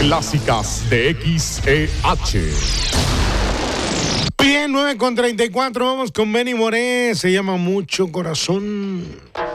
clásicas de XEH. Bien, 9:34, vamos con Benny Moré, se llama Mucho Corazón.